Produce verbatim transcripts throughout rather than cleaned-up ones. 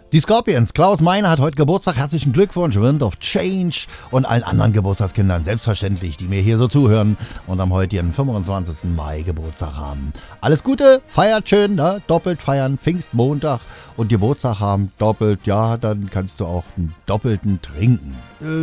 Die Scorpions, Klaus Meine hat heute Geburtstag. Herzlichen Glückwunsch, Wind of Change und allen anderen Geburtstagskindern, selbstverständlich, die mir hier so zuhören und am heutigen fünfundzwanzigsten Mai Geburtstag haben. Alles Gute, feiert schön, ne? Doppelt feiern, Pfingstmontag und Geburtstag haben, doppelt, ja, dann kannst du auch einen doppelten trinken.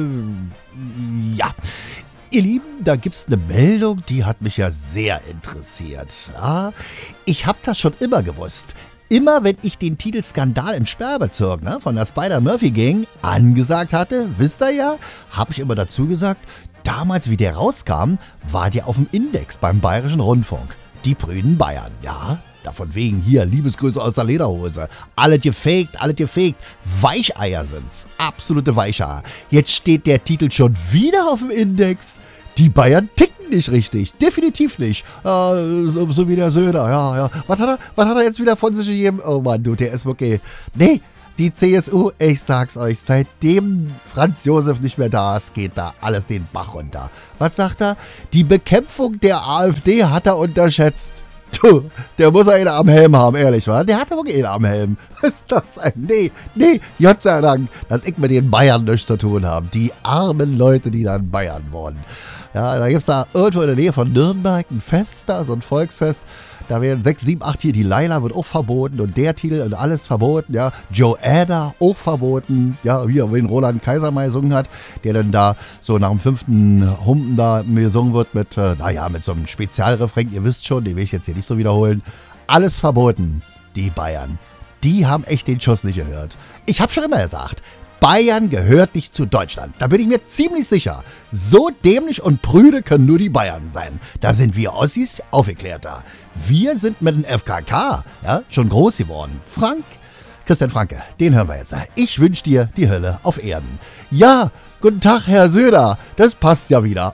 Äh, ja. Ihr Lieben, da gibt's eine Meldung, die hat mich ja sehr interessiert. Ja, ich hab das schon immer gewusst. Immer wenn ich den Titel Skandal im Sperrbezirk ne, von der Spider-Murphy-Gang angesagt hatte, wisst ihr ja, habe ich immer dazu gesagt, damals wie der rauskam, war der auf dem Index beim Bayerischen Rundfunk. Die prüden Bayern, ja, davon wegen hier, Liebesgrüße aus der Lederhose. Alle gefaked, alle gefaked. Weicheier sind's, absolute Weicheier. Jetzt steht der Titel schon wieder auf dem Index. Die Bayern ticken nicht richtig, definitiv nicht. Äh, so, so wie der Söder, ja, ja. Was hat er, was hat er jetzt wieder von sich gegeben? Oh Mann, du, der ist wirklich... Nee, die C S U, ich sag's euch, seitdem Franz Josef nicht mehr da ist, geht da alles den Bach runter. Was sagt er? Die Bekämpfung der AfD hat er unterschätzt. Du, der muss einen am Helm haben, ehrlich, wa? Der hat aber einen am Helm. Was ist das ein? Nee, nee, Gott sei Dank, dass ich mit den Bayern nichts zu tun habe. Die armen Leute, die dann Bayern wurden. Ja, da gibt's da irgendwo in der Nähe von Nürnberg ein Fest, da, so ein Volksfest. Da werden sechs, sieben, acht hier, die Laila wird auch verboten und der Titel und alles verboten, ja. Joanna auch verboten, ja, wie er den Roland Kaiser mal gesungen hat, der dann da so nach dem fünften Humpen da gesungen wird mit, äh, naja, mit so einem Spezialrefrain, ihr wisst schon, den will ich jetzt hier nicht so wiederholen. Alles verboten, die Bayern. Die haben echt den Schuss nicht gehört. Ich hab schon immer gesagt, Bayern gehört nicht zu Deutschland. Da bin ich mir ziemlich sicher. So dämlich und prüde können nur die Bayern sein. Da sind wir Ossis aufgeklärter. Wir sind mit dem F K K ja, schon groß geworden. Frank, Christian Franke, den hören wir jetzt. Ich wünsche dir die Hölle auf Erden. Ja, guten Tag, Herr Söder. Das passt ja wieder.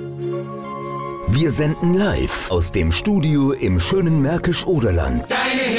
Wir senden live aus dem Studio im schönen Märkisch-Oderland.